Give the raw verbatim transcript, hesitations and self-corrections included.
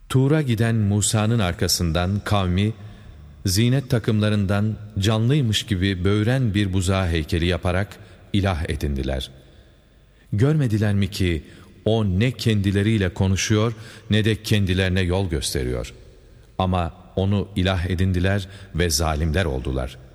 Tur'a giden Musa'nın arkasından kavmi, zinet takımlarından canlıymış gibi böğren bir buzağı heykeli yaparak ilah edindiler. Görmediler mi ki o ne kendileriyle konuşuyor ne de kendilerine yol gösteriyor. Ama onu ilah edindiler ve zalimler oldular.